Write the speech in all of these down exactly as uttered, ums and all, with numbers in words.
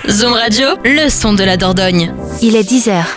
Zoom Radio, le son de la Dordogne. Il est dix heures.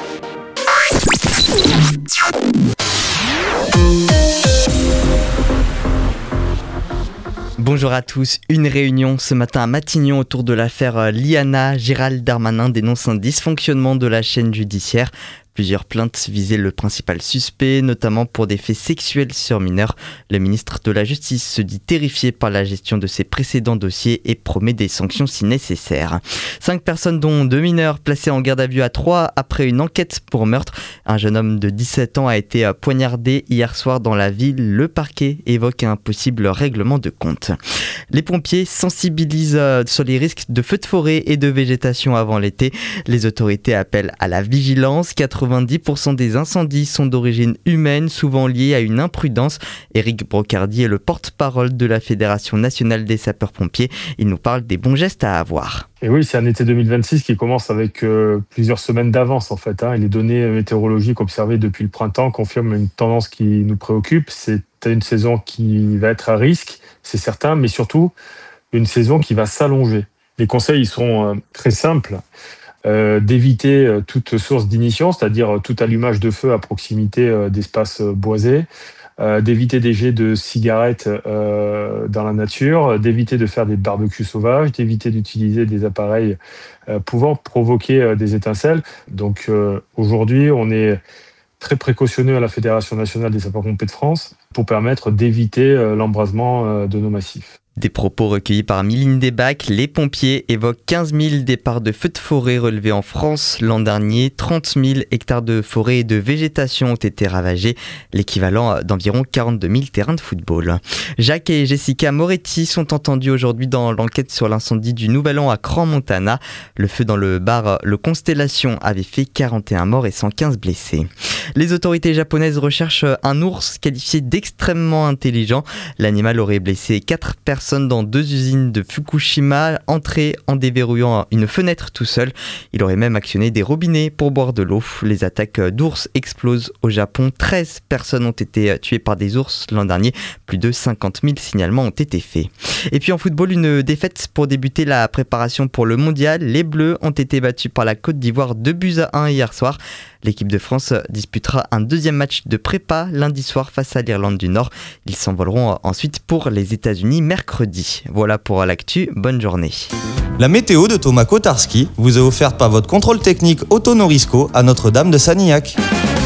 Bonjour à tous. Une réunion ce matin à Matignon autour de l'affaire Liana. Gérald Darmanin dénonce un dysfonctionnement de la chaîne judiciaire. Plusieurs plaintes visaient le principal suspect, notamment pour des faits sexuels sur mineurs. Le ministre de la Justice se dit terrifié par la gestion de ses précédents dossiers et promet des sanctions si nécessaire. Cinq personnes, dont deux mineurs, placées en garde à vue à Troyes après une enquête pour meurtre. Un jeune homme de dix-sept ans a été poignardé hier soir dans la ville. Le parquet évoque un possible règlement de compte. Les pompiers sensibilisent sur les risques de feux de forêt et de végétation avant l'été. Les autorités appellent à la vigilance. quatre-vingt-dix pour cent des incendies sont d'origine humaine, souvent liés à une imprudence. Éric Brocardi est le porte-parole de la Fédération nationale des sapeurs-pompiers. Il nous parle des bons gestes à avoir. Et oui, c'est un été deux mille vingt-six qui commence avec euh, plusieurs semaines d'avance en fait. Hein, et les données météorologiques observées depuis le printemps confirment une tendance qui nous préoccupe. C'est une saison qui va être à risque, c'est certain, mais surtout une saison qui va s'allonger. Les conseils ils sont euh, très simples. Euh, d'éviter euh, toute source d'ignition, c'est-à-dire euh, tout allumage de feu à proximité euh, d'espaces euh, boisés, euh, d'éviter des jets de cigarettes euh, dans la nature, euh, d'éviter de faire des barbecues sauvages, d'éviter d'utiliser des appareils euh, pouvant provoquer euh, des étincelles. Donc euh, aujourd'hui, on est très précautionneux à la Fédération nationale des sapeurs-pompiers de France pour permettre d'éviter euh, l'embrasement euh, de nos massifs. Des propos recueillis par Miline Desbacs, les pompiers évoquent quinze mille départs de feux de forêt relevés en France l'an dernier. trente mille hectares de forêt et de végétation ont été ravagés, l'équivalent d'environ quarante-deux mille terrains de football. Jacques et Jessica Moretti sont entendus aujourd'hui dans l'enquête sur l'incendie du Nouvel An à Crans-Montana. Le feu dans le bar Le Constellation avait fait quarante et un morts et cent quinze blessés. Les autorités japonaises recherchent un ours qualifié d'extrêmement intelligent. L'animal aurait blessé quatre personnes dans deux usines de Fukushima, entré en déverrouillant une fenêtre tout seul. Il aurait même actionné des robinets pour boire de l'eau. Les attaques d'ours explosent au Japon. treize personnes ont été tuées par des ours l'an dernier. Plus de cinquante mille signalements ont été faits. Et puis en football, une défaite pour débuter la préparation pour le mondial. Les Bleus ont été battus par la Côte d'Ivoire deux buts à un hier soir. L'équipe de France disputera un deuxième match de prépa lundi soir face à l'Irlande du Nord. Ils s'envoleront ensuite pour les États-Unis mercredi. Voilà pour l'actu, bonne journée. La météo de Thomas Kotarski vous est offerte par votre contrôle technique Auto Norisco à Notre-Dame de Sanilhac.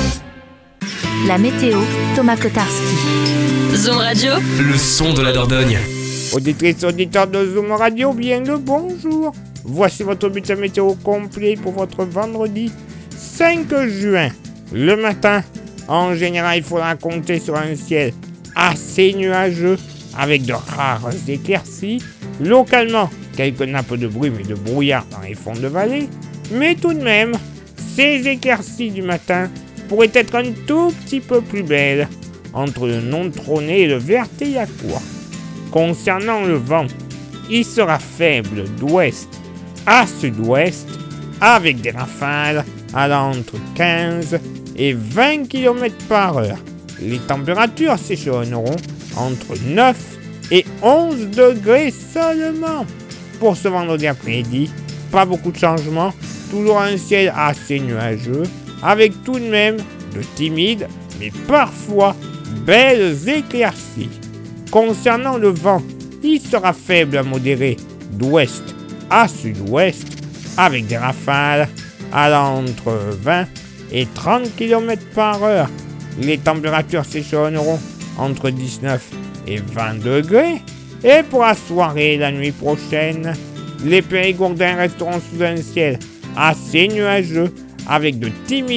La météo, Thomas Kotarski. Zoom Radio, le son de la Dordogne. Auditrices, auditeurs de Zoom Radio, bien le bonjour. Voici votre bulletin météo complet pour votre vendredi cinq juin. Le matin, en général, il faudra compter sur un ciel assez nuageux avec de rares éclaircies. Localement, quelques nappes de brume et de brouillard dans les fonds de vallée. Mais tout de même, ces éclaircies du matin pourraient être un tout petit peu plus belles entre le non-trôné et le Verteillacourt. Concernant le vent, il sera faible d'ouest à sud-ouest avec des rafales allant entre quinze et vingt kilomètres par heure. Les températures s'échelonneront entre neuf et onze degrés seulement. Pour ce vendredi après-midi, pas beaucoup de changements, toujours un ciel assez nuageux, avec tout de même de timides, mais parfois belles éclaircies. Concernant le vent, il sera faible à modéré d'ouest à sud-ouest, avec des rafales allant entre vingt et trente kilomètres par heure. Les températures s'échelonneront entre dix-neuf et vingt degrés. Et pour la soirée et la nuit prochaine, les Périgourdins resteront sous un ciel assez nuageux avec de timides